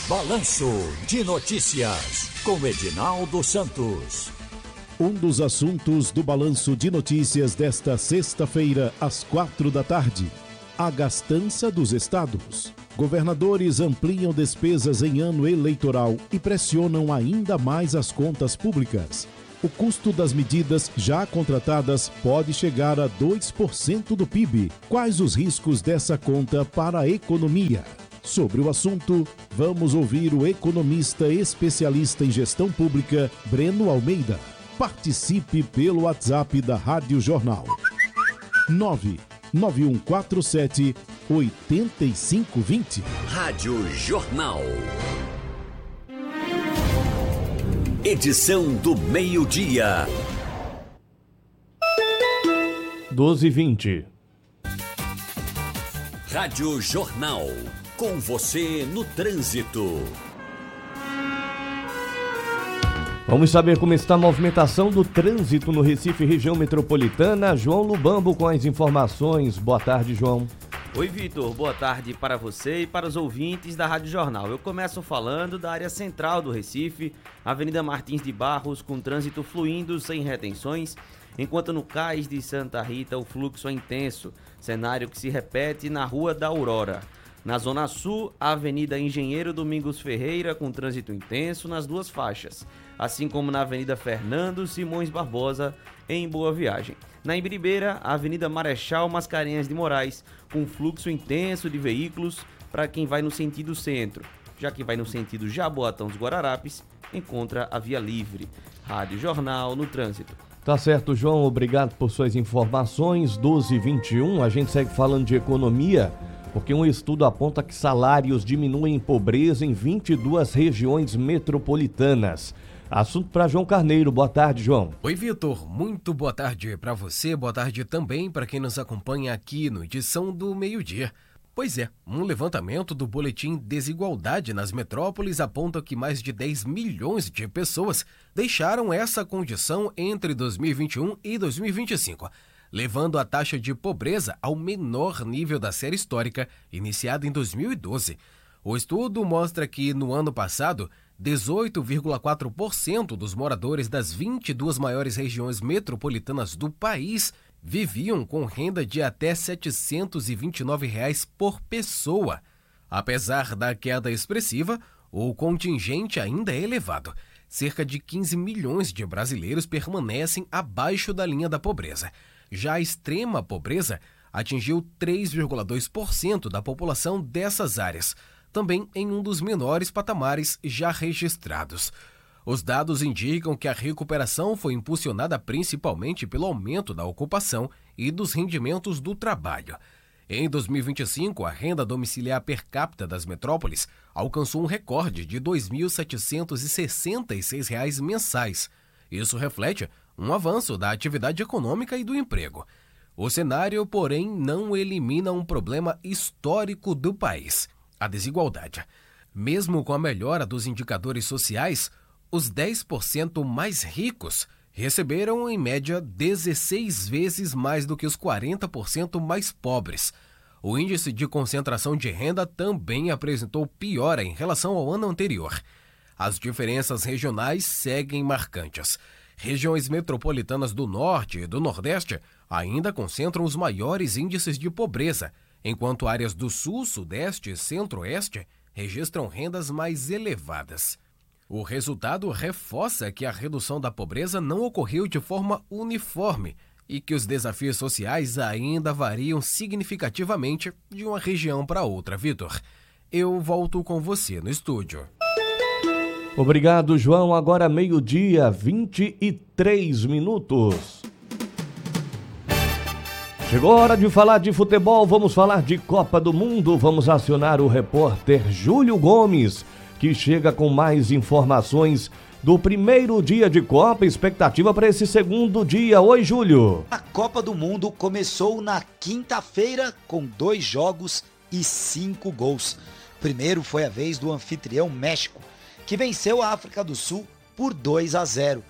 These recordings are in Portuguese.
Balanço de Notícias, com Edinaldo Santos. Um dos assuntos do Balanço de Notícias desta sexta-feira, às 16h, a gastança dos estados. Governadores ampliam despesas em ano eleitoral e pressionam ainda mais as contas públicas. O custo das medidas já contratadas pode chegar a 2% do PIB. Quais os riscos dessa conta para a economia? Sobre o assunto, vamos ouvir o economista especialista em gestão pública, Breno Almeida. Participe pelo WhatsApp da Rádio Jornal. 99147-8520. Rádio Jornal. Edição do meio-dia. 12h20. Rádio Jornal. Com você no trânsito. Vamos saber como está a movimentação do trânsito no Recife, região metropolitana. João Lubambo com as informações. Boa tarde, João. Oi, Vitor. Boa tarde para você e para os ouvintes da Rádio Jornal. Eu começo falando da área central do Recife, Avenida Martins de Barros, com trânsito fluindo sem retenções, enquanto no Cais de Santa Rita o fluxo é intenso, cenário que se repete na Rua da Aurora. Na Zona Sul, a Avenida Engenheiro Domingos Ferreira, com trânsito intenso nas duas faixas, assim como na Avenida Fernando Simões Barbosa, em Boa Viagem. Na Imbiribeira, a Avenida Marechal Mascarenhas de Moraes, com fluxo intenso de veículos para quem vai no sentido centro. Já quem vai no sentido Jaboatão dos Guararapes, encontra a via livre. Rádio Jornal no trânsito. Tá certo, João. Obrigado por suas informações. 12h21, a gente segue falando de economia, porque um estudo aponta que salários diminuem em pobreza em 22 regiões metropolitanas. Assunto para João Carneiro. Boa tarde, João. Oi, Vitor. Muito boa tarde para você. Boa tarde também para quem nos acompanha aqui no Edição do Meio-Dia. Pois é, um levantamento do Boletim Desigualdade nas Metrópoles aponta que mais de 10 milhões de pessoas deixaram essa condição entre 2021 e 2025. Levando a taxa de pobreza ao menor nível da série histórica, iniciada em 2012. O estudo mostra que, no ano passado, 18,4% dos moradores das 22 maiores regiões metropolitanas do país viviam com renda de até R$ 729 por pessoa. Apesar da queda expressiva, o contingente ainda é elevado. Cerca de 15 milhões de brasileiros permanecem abaixo da linha da pobreza. Já a extrema pobreza atingiu 3,2% da população dessas áreas, também em um dos menores patamares já registrados. Os dados indicam que a recuperação foi impulsionada principalmente pelo aumento da ocupação e dos rendimentos do trabalho. Em 2025, a renda domiciliar per capita das metrópoles alcançou um recorde de R$ 2.766 mensais. Isso reflete um avanço da atividade econômica e do emprego. O cenário, porém, não elimina um problema histórico do país: a desigualdade. Mesmo com a melhora dos indicadores sociais, os 10% mais ricos receberam, em média, 16 vezes mais do que os 40% mais pobres. O índice de concentração de renda também apresentou piora em relação ao ano anterior. As diferenças regionais seguem marcantes. Regiões metropolitanas do Norte e do Nordeste ainda concentram os maiores índices de pobreza, enquanto áreas do Sul, Sudeste e Centro-Oeste registram rendas mais elevadas. O resultado reforça que a redução da pobreza não ocorreu de forma uniforme e que os desafios sociais ainda variam significativamente de uma região para outra, Vitor. Eu volto com você no estúdio. Obrigado, João. Agora 12h23. Chegou a hora de falar de futebol. Vamos falar de Copa do Mundo. Vamos acionar o repórter Júlio Gomes, que chega com mais informações do primeiro dia de Copa, expectativa para esse segundo dia. Oi, Júlio. A Copa do Mundo começou na quinta-feira com 2 jogos e 5 gols. Primeiro foi a vez do anfitrião México, que venceu a África do Sul por 2-0.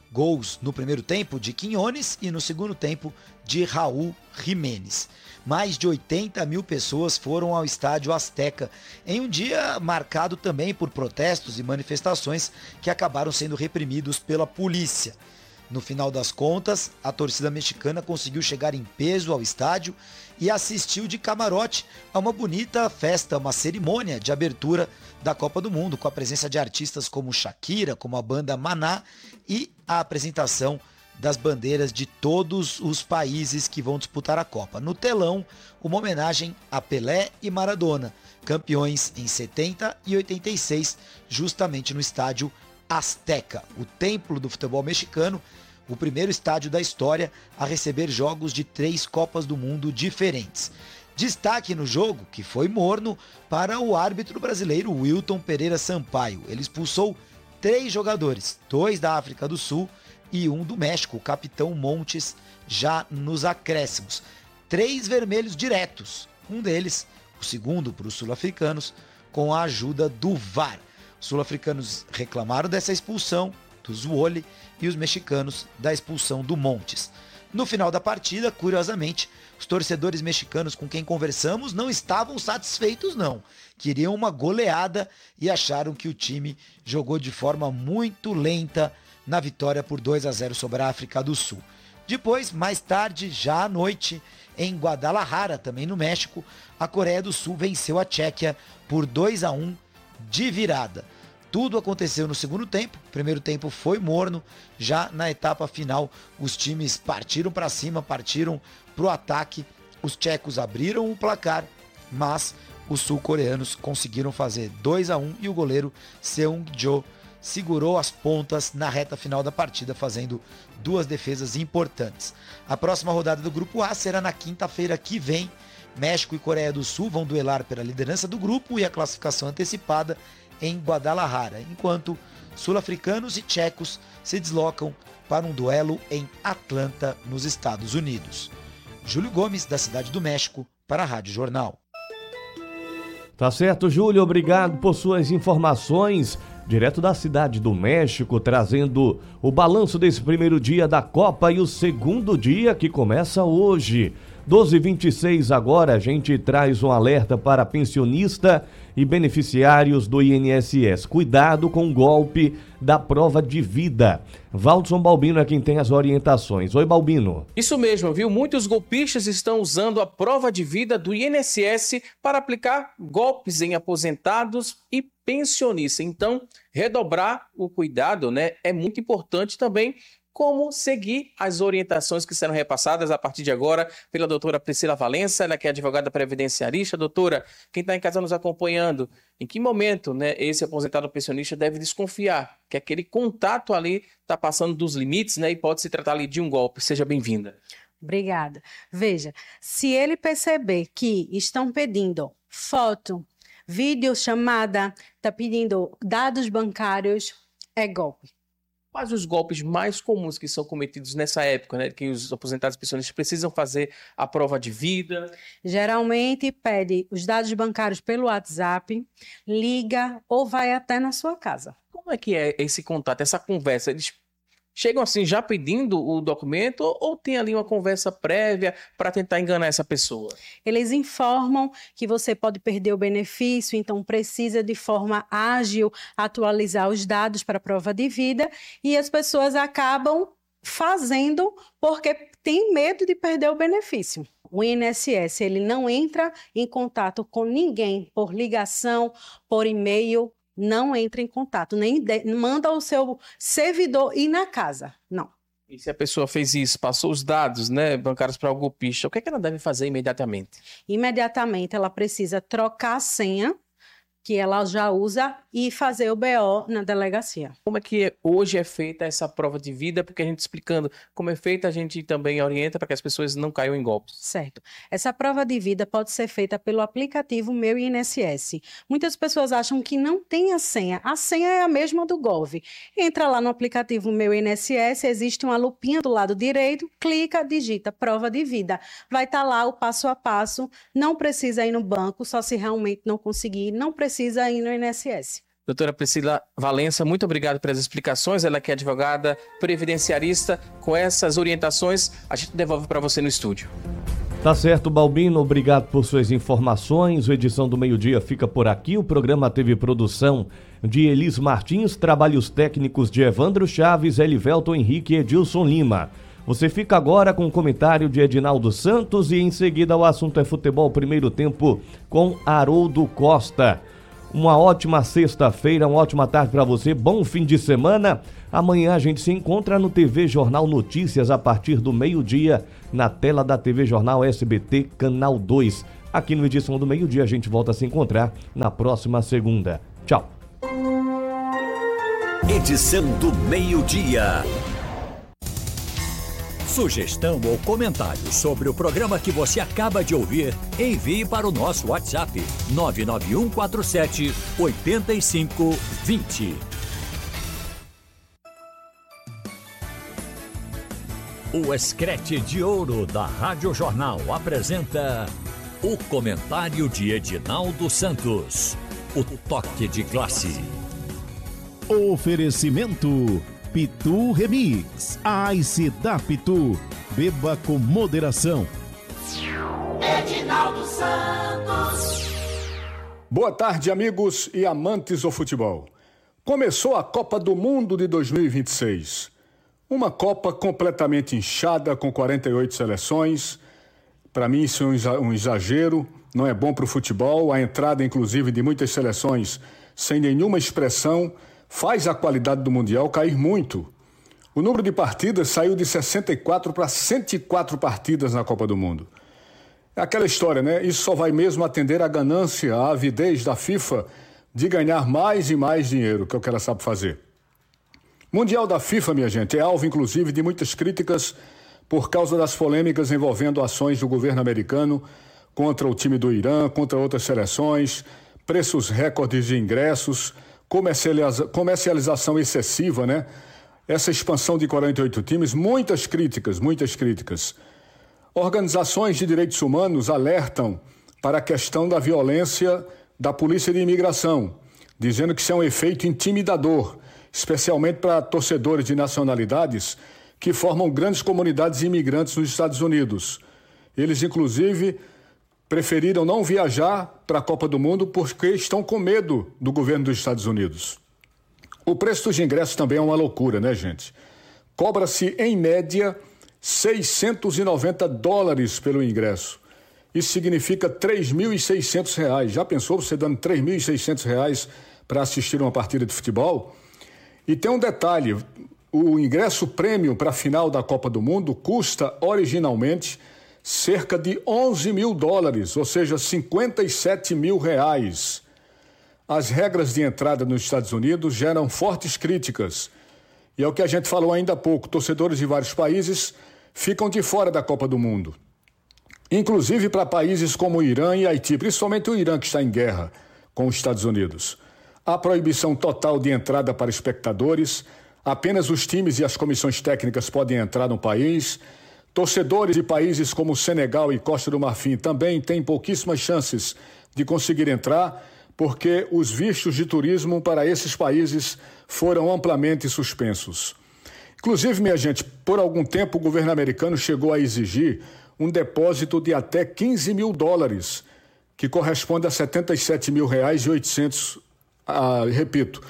Gols no primeiro tempo de Quiñones e no segundo tempo de Raul Jiménez. Mais de 80 mil pessoas foram ao Estádio Azteca, em um dia marcado também por protestos e manifestações que acabaram sendo reprimidos pela polícia. No final das contas, a torcida mexicana conseguiu chegar em peso ao estádio e assistiu de camarote a uma bonita festa, uma cerimônia de abertura da Copa do Mundo, com a presença de artistas como Shakira, como a banda Maná e a apresentação das bandeiras de todos os países que vão disputar a Copa. No telão, uma homenagem a Pelé e Maradona, campeões em 70 e 86, justamente no estádio Azteca, o templo do futebol mexicano, o primeiro estádio da história a receber jogos de 3 Copas do Mundo diferentes. Destaque no jogo, que foi morno, para o árbitro brasileiro Wilton Pereira Sampaio. Ele expulsou 3 jogadores, 2 da África do Sul e 1 do México, o capitão Montes, já nos acréscimos. 3 vermelhos diretos, um deles, o segundo para os sul-africanos, com a ajuda do VAR. Os sul-africanos reclamaram dessa expulsão do Zuoli e os mexicanos da expulsão do Montes. No final da partida, curiosamente, os torcedores mexicanos com quem conversamos não estavam satisfeitos não. Queriam uma goleada e acharam que o time jogou de forma muito lenta na vitória por 2-0 sobre a África do Sul. Depois, mais tarde, já à noite, em Guadalajara, também no México, a Coreia do Sul venceu a Tchequia por 2-1 de virada. Tudo aconteceu no segundo tempo, o primeiro tempo foi morno, já na etapa final os times partiram para cima, partiram para o ataque, os tchecos abriram o placar, mas os sul-coreanos conseguiram fazer 2-1 e o goleiro Seung-jo segurou as pontas na reta final da partida, fazendo 2 defesas importantes. A próxima rodada do Grupo A será na quinta-feira que vem. México e Coreia do Sul vão duelar pela liderança do grupo e a classificação antecipada em Guadalajara, enquanto sul-africanos e tchecos se deslocam para um duelo em Atlanta, nos Estados Unidos. Júlio Gomes, da Cidade do México, para a Rádio Jornal. Tá certo, Júlio, obrigado por suas informações, direto da Cidade do México, trazendo o balanço desse primeiro dia da Copa e o segundo dia que começa hoje. 12h26 agora, a gente traz um alerta para pensionista e beneficiários do INSS. Cuidado com o golpe da prova de vida. Valdson Balbino é quem tem as orientações. Oi, Balbino. Isso mesmo, viu? Muitos golpistas estão usando a prova de vida do INSS para aplicar golpes em aposentados e pensionistas. Então, redobrar o cuidado, né? É muito importante também. Como seguir as orientações que serão repassadas a partir de agora pela doutora Priscila Valença, ela que é advogada previdenciarista. Doutora, quem está em casa nos acompanhando, em que momento, né, esse aposentado pensionista deve desconfiar que aquele contato ali está passando dos limites, né, e pode se tratar ali de um golpe? Seja bem-vinda. Obrigada. Veja, se ele perceber que estão pedindo foto, vídeo chamada, está pedindo dados bancários, é golpe. Quais os golpes mais comuns que são cometidos nessa época, né, que os aposentados pensionistas precisam fazer a prova de vida? Geralmente pede os dados bancários pelo WhatsApp, liga ou vai até na sua casa. Como é que é esse contato, essa conversa? Eles chegam assim já pedindo o documento ou tem ali uma conversa prévia para tentar enganar essa pessoa? Eles informam que você pode perder o benefício, então precisa de forma ágil atualizar os dados para a prova de vida e as pessoas acabam fazendo porque tem medo de perder o benefício. O INSS ele não entra em contato com ninguém por ligação, por e-mail, não entra em contato, nem manda o seu servidor ir na casa, não. E se a pessoa fez isso, passou os dados, né, bancários para o golpista, o que é que ela deve fazer imediatamente? Imediatamente ela precisa trocar a senha que ela já usa e fazer o BO na delegacia. Como é que hoje é feita essa prova de vida? Porque a gente explicando como é feita, a gente também orienta para que as pessoas não caiam em golpes. Certo. Essa prova de vida pode ser feita pelo aplicativo Meu INSS. Muitas pessoas acham que não tem a senha. A senha é a mesma do Gov. Entra lá no aplicativo Meu INSS, existe uma lupinha do lado direito, clica, digita prova de vida. Vai estar lá o passo a passo, não precisa ir no banco, só se realmente não conseguir, não precisa ir no INSS. Doutora Priscila Valença, muito obrigado pelas explicações. Ela que é advogada previdenciarista. Com essas orientações, a gente devolve para você no estúdio. Tá certo, Balbino. Obrigado por suas informações. A edição do meio-dia fica por aqui. O programa teve produção de Elis Martins, trabalhos técnicos de Evandro Chaves, Elivelton Henrique e Edilson Lima. Você fica agora com o comentário de Edinaldo Santos e em seguida o assunto é futebol primeiro tempo com Haroldo Costa. Uma ótima sexta-feira, uma ótima tarde para você, bom fim de semana. Amanhã a gente se encontra no TV Jornal Notícias a partir do meio-dia na tela da TV Jornal SBT, Canal 2. Aqui no Edição do Meio-Dia a gente volta a se encontrar na próxima segunda. Tchau. Edição do Meio-Dia. Sugestão ou comentário sobre o programa que você acaba de ouvir, envie para o nosso WhatsApp 99147-8520. O Escrete de Ouro da Rádio Jornal apresenta o comentário de Edinaldo Santos, o toque de classe. Oferecimento Pitu Remix, a Ice da Pitu. Beba com moderação. Edinaldo Santos. Boa tarde, amigos e amantes do futebol. Começou a Copa do Mundo de 2026. Uma Copa completamente inchada, com 48 seleções. Para mim isso é um exagero, não é bom para o futebol. A entrada, inclusive, de muitas seleções sem nenhuma expressão faz a qualidade do Mundial cair muito. O número de partidas saiu de 64 para 104 partidas na Copa do Mundo. É aquela história, né? Isso só vai mesmo atender à ganância, à avidez da FIFA de ganhar mais e mais dinheiro, que é o que ela sabe fazer. Mundial da FIFA, minha gente, é alvo, inclusive, de muitas críticas por causa das polêmicas envolvendo ações do governo americano contra o time do Irã, contra outras seleções, preços recordes de ingressos, comercialização excessiva, né? Essa expansão de 48 times, muitas críticas. Organizações de direitos humanos alertam para a questão da violência da polícia de imigração, dizendo que isso é um efeito intimidador, especialmente para torcedores de nacionalidades que formam grandes comunidades imigrantes nos Estados Unidos. Eles, inclusive, preferiram não viajar para a Copa do Mundo porque estão com medo do governo dos Estados Unidos. O preço dos ingressos também é uma loucura, né, gente? Cobra-se, em média, $690 pelo ingresso. Isso significa R$3.600. Já pensou você dando R$3.600 para assistir uma partida de futebol? E tem um detalhe, o ingresso prêmio para a final da Copa do Mundo custa, originalmente, cerca de $11 mil, ou seja, R$57 mil. As regras de entrada nos Estados Unidos geram fortes críticas. E é o que a gente falou ainda há pouco, torcedores de vários países ficam de fora da Copa do Mundo. Inclusive para países como o Irã e Haiti, principalmente o Irã, que está em guerra com os Estados Unidos. Há proibição total de entrada para espectadores, apenas os times e as comissões técnicas podem entrar no país. Torcedores de países como Senegal e Costa do Marfim também têm pouquíssimas chances de conseguir entrar, porque os vistos de turismo para esses países foram amplamente suspensos. Inclusive, minha gente, por algum tempo o governo americano chegou a exigir um depósito de até $15 mil, que corresponde a R$77.800. Repito,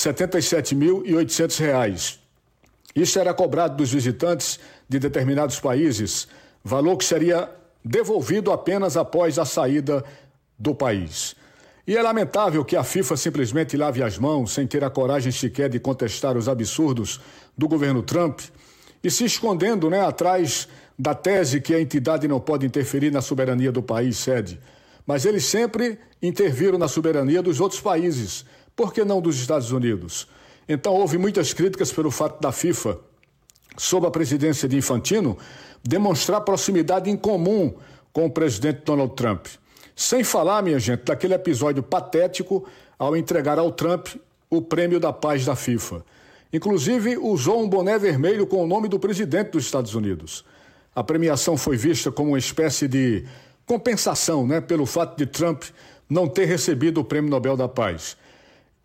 R$77.800. Isso era cobrado dos visitantes de determinados países, valor que seria devolvido apenas após a saída do país. E é lamentável que a FIFA simplesmente lave as mãos sem ter a coragem sequer de contestar os absurdos do governo Trump e se escondendo, né, atrás da tese que a entidade não pode interferir na soberania do país sede. Mas eles sempre interviram na soberania dos outros países, por que não dos Estados Unidos? Então houve muitas críticas pelo fato da FIFA, sob a presidência de Infantino, demonstrar proximidade incomum com o presidente Donald Trump. Sem falar, minha gente, daquele episódio patético ao entregar ao Trump o prêmio da paz da FIFA. Inclusive, usou um boné vermelho com o nome do presidente dos Estados Unidos. A premiação foi vista como uma espécie de compensação, né, pelo fato de Trump não ter recebido o Prêmio Nobel da Paz.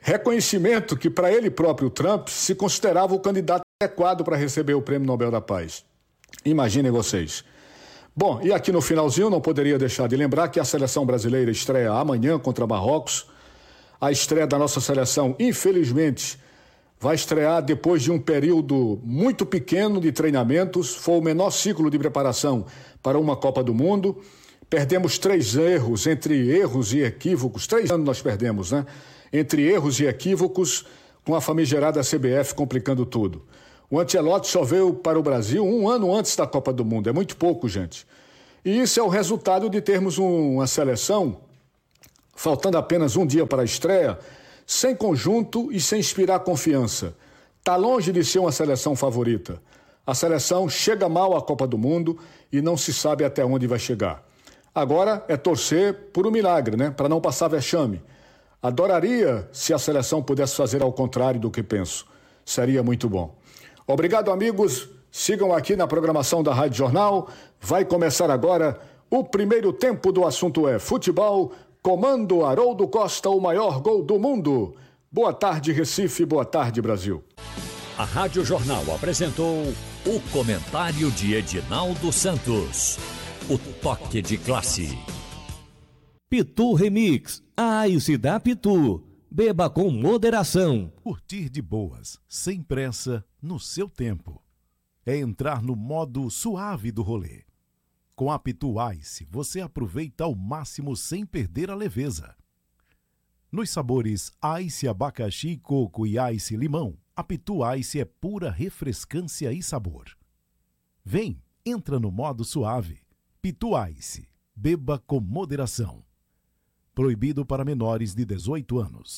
Reconhecimento que para ele próprio, Trump, se considerava o candidato adequado para receber o Prêmio Nobel da Paz. Imaginem vocês. Bom, e aqui no finalzinho não poderia deixar de lembrar que a seleção brasileira estreia amanhã contra Marrocos. A estreia da nossa seleção, infelizmente, vai estrear depois de um período muito pequeno de treinamentos. Foi o menor ciclo de preparação para uma Copa do Mundo. Perdemos 3 erros, entre erros e equívocos. 3 anos nós perdemos, né? Entre erros e equívocos, com a famigerada CBF complicando tudo. O Ancelotti só veio para o Brasil 1 ano antes da Copa do Mundo. É muito pouco, gente. E isso é o resultado de termos uma seleção, faltando apenas um dia para a estreia, sem conjunto e sem inspirar confiança. Está longe de ser uma seleção favorita. A seleção chega mal à Copa do Mundo e não se sabe até onde vai chegar. Agora é torcer por um milagre, né? Para não passar vexame. Adoraria se a seleção pudesse fazer ao contrário do que penso. Seria muito bom. Obrigado, amigos. Sigam aqui na programação da Rádio Jornal. Vai começar agora o primeiro tempo do assunto é futebol. Comando Haroldo Costa, o maior gol do mundo. Boa tarde, Recife. Boa tarde, Brasil. A Rádio Jornal apresentou o comentário de Edinaldo Santos. O toque de classe. Pitu Remix. A Ice da Pitu. Beba com moderação. Curtir de boas, sem pressa, no seu tempo. É entrar no modo suave do rolê. Com a Pitu Ice, você aproveita ao máximo sem perder a leveza. Nos sabores Ice abacaxi, coco e Ice limão, a Pitu Ice é pura refrescância e sabor. Vem, entra no modo suave. Pitu Ice. Beba com moderação. Proibido para menores de 18 anos.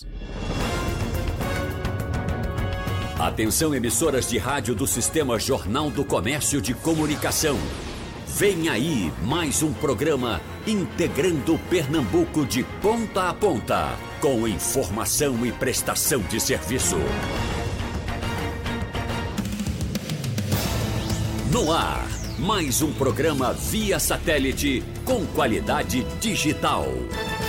Atenção, emissoras de rádio do Sistema Jornal do Comércio de Comunicação. Vem aí mais um programa integrando Pernambuco de ponta a ponta, com informação e prestação de serviço. No ar, mais um programa via satélite com qualidade digital.